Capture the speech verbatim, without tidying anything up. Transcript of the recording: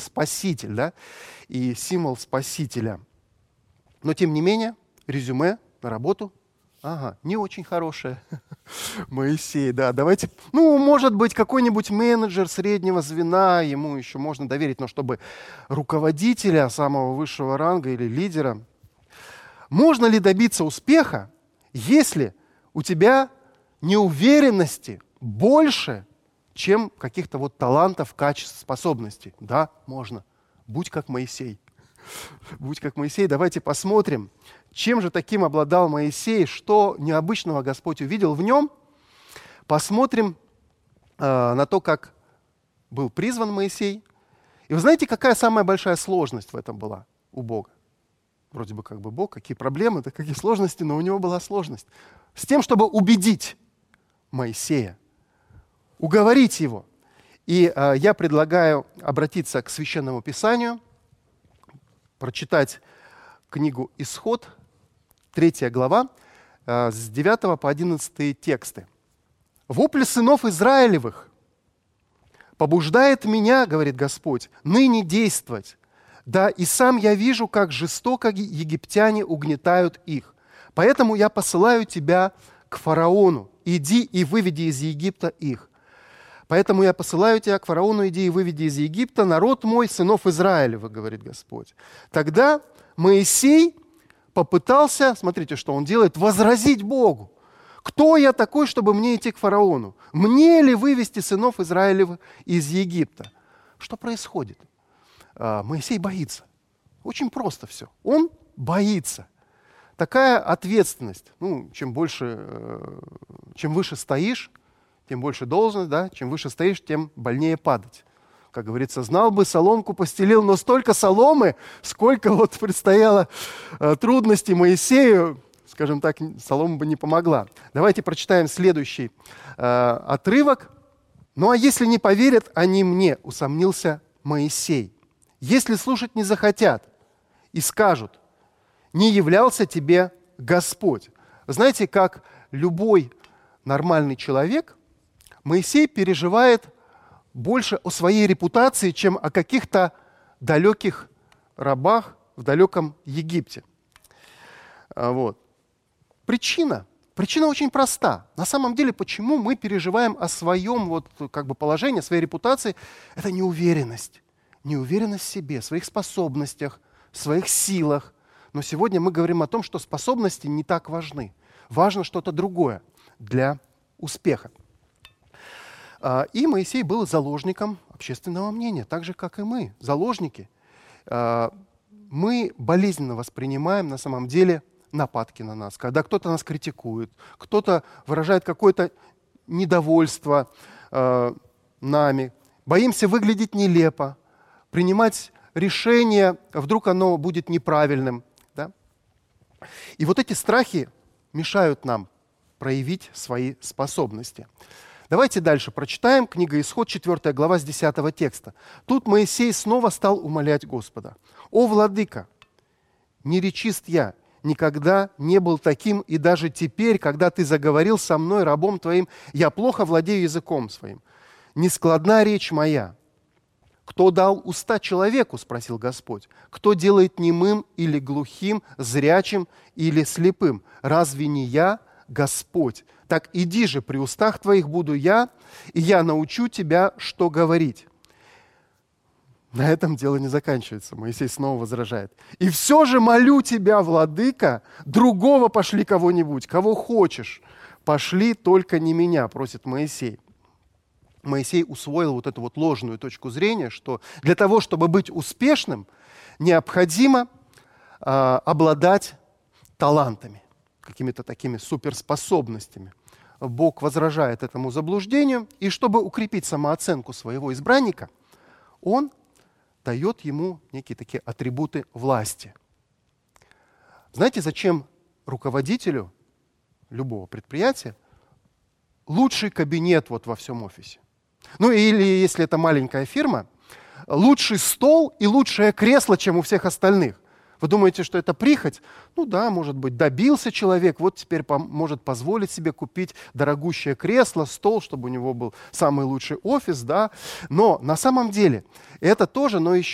спаситель, да, и символ спасителя. Но, тем не менее, резюме на работу, ага, не очень хорошее. Моисей, да, давайте, ну, может быть, какой-нибудь менеджер среднего звена, ему еще можно доверить, но чтобы руководителя самого высшего ранга или лидера, можно ли добиться успеха, если у тебя неуверенности больше, чем каких-то вот талантов, качеств, способностей? Да, можно. Будь как Моисей. Будь как Моисей. Давайте посмотрим, чем же таким обладал Моисей, что необычного Господь увидел в нем. Посмотрим э, на то, как был призван Моисей. И вы знаете, какая самая большая сложность в этом была у Бога? Вроде бы как бы Бог, какие проблемы, да какие сложности, но у него была сложность. С тем, чтобы убедить Моисея, уговорить его. И э, я предлагаю обратиться к Священному Писанию, прочитать книгу «Исход», третья глава, э, с девятого по одиннадцатый тексты. «Вопль сынов Израилевых побуждает меня, — говорит Господь, — ныне действовать. Да, и сам я вижу, как жестоко египтяне угнетают их. Поэтому я посылаю тебя к фараону. Иди и выведи из Египта их. Поэтому я посылаю тебя к фараону, иди и выведи из Египта народ мой, сынов Израилевых, — говорит Господь». Тогда Моисей попытался, смотрите, что он делает, возразить Богу. «Кто я такой, чтобы мне идти к фараону? Мне ли вывести сынов Израилевых из Египта?» Что происходит? Моисей боится. Очень просто все. Он боится. Такая ответственность. Ну, чем больше, чем выше стоишь, тем больше должность, да? Чем выше стоишь, тем больнее падать. Как говорится, знал бы, соломку постелил, но столько соломы, сколько вот предстояло трудностей Моисею, скажем так, солома бы не помогла. Давайте прочитаем следующий э, отрывок. «Ну а если не поверят они мне, — усомнился Моисей, — если слушать не захотят и скажут, не являлся тебе Господь». Знаете, как любой нормальный человек, Моисей переживает больше о своей репутации, чем о каких-то далеких рабах в далеком Египте. Вот. Причина. Причина очень проста. На самом деле, почему мы переживаем о своем вот, как бы, положении, о своей репутации, это неуверенность. Неуверенность в себе, в своих способностях, в своих силах. Но сегодня мы говорим о том, что способности не так важны. Важно что-то другое для успеха. И Моисей был заложником общественного мнения, так же, как и мы, заложники. Мы болезненно воспринимаем на самом деле нападки на нас, когда кто-то нас критикует, кто-то выражает какое-то недовольство э, нами, боимся выглядеть нелепо, принимать решение, вдруг оно будет неправильным. Да? И вот эти страхи мешают нам проявить свои способности. Давайте дальше прочитаем. Книга «Исход», четвёртая глава, с десятого текста. «Тут Моисей снова стал умолять Господа. «О, владыка, неречист я, никогда не был таким, и даже теперь, когда ты заговорил со мной, рабом твоим, я плохо владею языком своим. Нескладна речь моя». «Кто дал уста человеку?» — спросил Господь. «Кто делает немым или глухим, зрячим или слепым? Разве не я, Господь? Так иди же, при устах твоих буду я, и я научу тебя, что говорить». На этом дело не заканчивается. Моисей снова возражает. «И все же молю тебя, владыка, другого пошли кого-нибудь, кого хочешь. Пошли, только не меня», — просит Моисей. Моисей усвоил вот эту вот ложную точку зрения, что для того, чтобы быть успешным, необходимо э, обладать талантами, какими-то такими суперспособностями. Бог возражает этому заблуждению, и чтобы укрепить самооценку своего избранника, Он дает ему некие такие атрибуты власти. Знаете, зачем руководителю любого предприятия лучший кабинет вот во всем офисе? Ну или, если это маленькая фирма, лучший стол и лучшее кресло, чем у всех остальных. Вы думаете, что это прихоть? Ну да, может быть, добился человек, вот теперь пом- может позволить себе купить дорогущее кресло, стол, чтобы у него был самый лучший офис, да. Но на самом деле это тоже, но еще